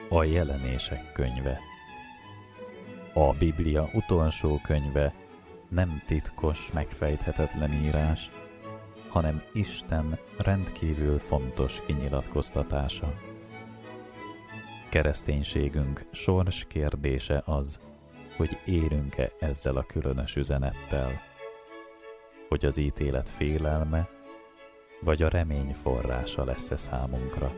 A Jelenések könyve. A Biblia utolsó könyve nem titkos, megfejthetetlen írás, hanem Isten rendkívül fontos kinyilatkoztatása. Kereszténységünk sors kérdése az, hogy élünk-e ezzel a különös üzenettel, hogy az ítélet félelme, vagy a remény forrása lesz-e számunkra.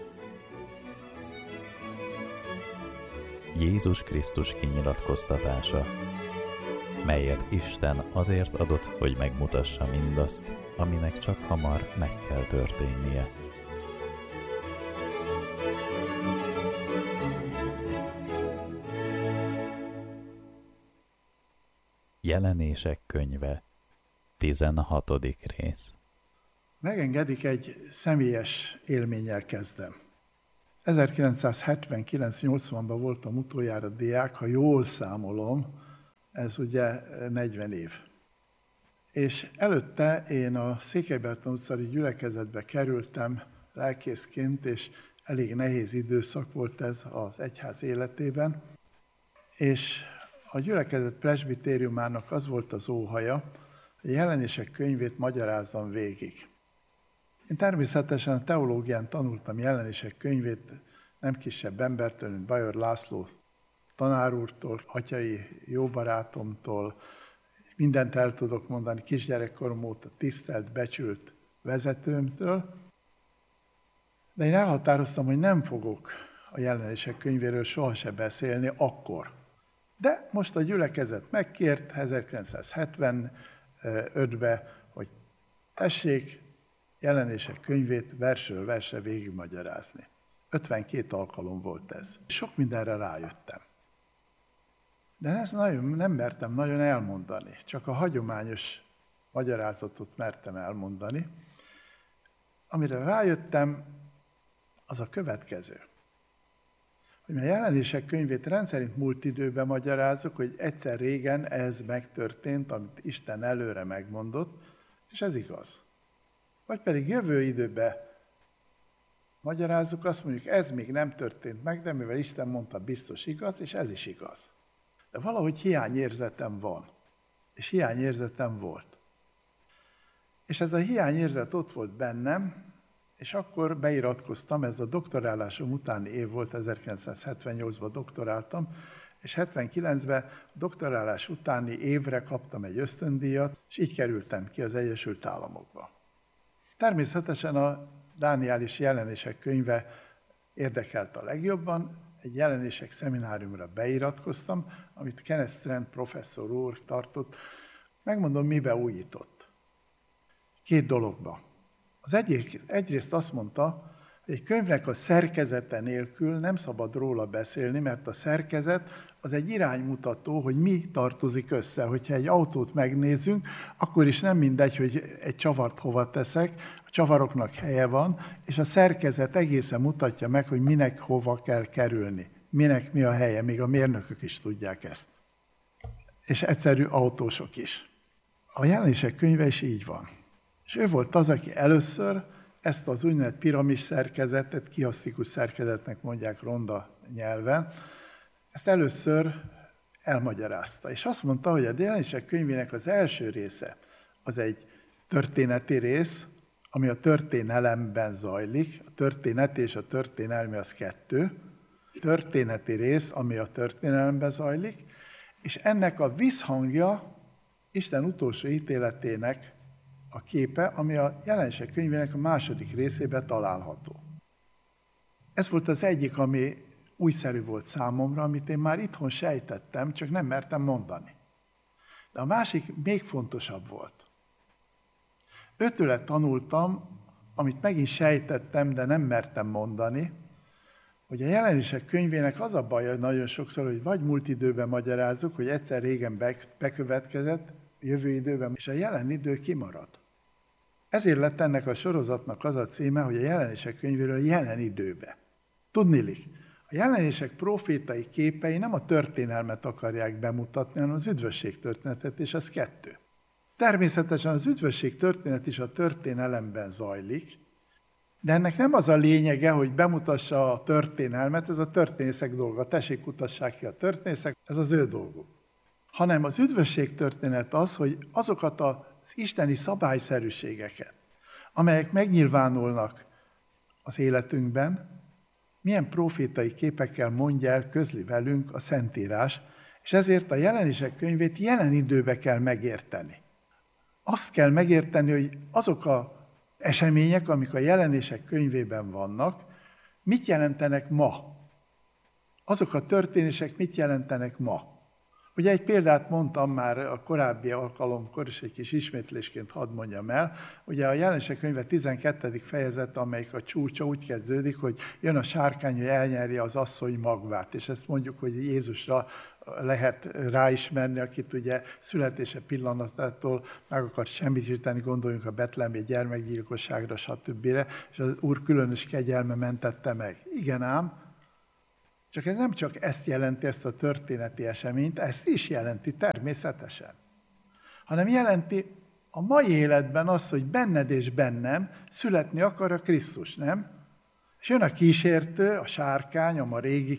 Jézus Krisztus kinyilatkoztatása, melyet Isten azért adott, hogy megmutassa mindazt, aminek csak hamar meg kell történnie. Jelenések könyve, 16. rész. Megengedik, egy személyes élménnyel kezdem. 1979-80-ban voltam utoljára diák, ha jól számolom, ez ugye 40 év. És előtte én a Székelybertalan utcai gyülekezetbe kerültem lelkészként, és elég nehéz időszak volt ez az egyház életében. És a gyülekezet presbitériumának az volt az óhaja, hogy a Jelenések könyvét magyarázzam végig. Én természetesen a teológián tanultam Jelenések könyvét nem kisebb embertől, mint Bajor László tanár úrtól, atyai jó barátomtól, mindent el tudok mondani kisgyerekkorom óta tisztelt, becsült vezetőmtől, de én elhatároztam, hogy nem fogok a Jelenések könyvéről sohasem beszélni akkor. De most a gyülekezet megkért 1975-ben, hogy tessék Jelenések könyvét versről versre végigmagyarázni. 52 alkalom volt ez. Sok mindenre rájöttem. De ezt nem mertem nagyon elmondani, csak a hagyományos magyarázatot mertem elmondani. Amire rájöttem, az a következő. Hogy a Jelenések könyvét rendszerint múlt időben magyarázok, hogy egyszer régen ez megtörtént, amit Isten előre megmondott, és ez igaz. Vagy pedig jövő időben magyarázzuk, azt mondjuk, ez még nem történt meg, de mivel Isten mondta, biztos igaz, és ez is igaz. De valahogy hiányérzetem van, és hiányérzetem volt. És ez a hiányérzet ott volt bennem, és akkor beiratkoztam, ez a doktorálásom utáni év volt, 1978-ban doktoráltam, és 79-ben doktorálás utáni évre kaptam egy ösztöndíjat, és így kerültem ki az Egyesült Államokba. Természetesen a Dániel Jelenések könyve érdekelt a legjobban, egy jelenések szemináriumra beiratkoztam, amit Kenneth Strand professzor úr tartott. Megmondom, mibe újított. 2 dologba. Az egyrészt azt mondta, hogy egy könyvnek a szerkezete nélkül nem szabad róla beszélni, mert a szerkezet az egy iránymutató, hogy mi tartozik össze. Hogyha egy autót megnézünk, akkor is nem mindegy, hogy egy csavart hova teszek, a csavaroknak helye van, és a szerkezet egészen mutatja meg, hogy minek hova kell kerülni, minek mi a helye, még a mérnökök is tudják ezt. És egyszerű autósok is. A Jelenések könyve is így van. És ő volt az, aki először ezt az úgynevezett piramis szerkezetet, kiasztikus szerkezetnek mondják ronda nyelven, ezt először elmagyarázta. És azt mondta, hogy a Jelenések könyvének az első része az egy történeti rész, ami a történelemben zajlik. A történet és a történelmi az 2. Történeti rész, ami a történelemben zajlik, és ennek a visszhangja Isten utolsó ítéletének a képe, ami a Jelenések könyvének a második részében található. Ez volt az egyik, ami újszerű volt számomra, amit én már itthon sejtettem, csak nem mertem mondani. De a másik még fontosabb volt. Őtőle tanultam, amit megint sejtettem, de nem mertem mondani, hogy a Jelenések könyvének az a baja nagyon sokszor, hogy vagy múlt időben magyarázzuk, hogy egyszer régen bekövetkezett, jövő időben, és a jelen idő kimarad. Ezért lett ennek a sorozatnak az a címe, hogy a Jelenések könyvéről jelen időbe. Tudniillik, a jelenések profétai képei nem a történelmet akarják bemutatni, hanem az üdvösség történetet, és az 2. Természetesen az üdvösség történet is a történelemben zajlik, De ennek nem az a lényege, hogy bemutassa a történelmet, ez a történészek dolga. Tessék, kutassák ki a történészek, ez az ő dolguk. Hanem az üdvösség történet az, hogy azokat az isteni szabályszerűségeket, amelyek megnyilvánulnak az életünkben, milyen profétai képekkel mondja el, közli velünk a Szentírás, és ezért a Jelenések könyvét jelen időbe kell megérteni. Azt kell megérteni, hogy azok az események, amik a Jelenések könyvében vannak, mit jelentenek ma? Azok a történések mit jelentenek ma? Ugye egy példát mondtam már a korábbi alkalomkor, és egy kis ismétlésként hadd mondjam el. Ugye a Jelenések könyve 12. fejezet, amelyik a csúcsa úgy kezdődik, hogy jön a sárkány, hogy elnyerje az asszony magvát. És ezt mondjuk, hogy Jézusra lehet ráismerni, akit ugye születése pillanatától meg akar semmisíteni, gondoljunk a betlehemi gyermekgyilkosságra, stb. És az Úr különös kegyelme mentette meg. Igen ám, csak ez nem csak ezt jelenti, ezt a történeti eseményt, ezt is jelenti természetesen, hanem jelenti a mai életben az, hogy benned és bennem születni akar a Krisztus, nem? És jön a kísértő, a sárkány, a ma régi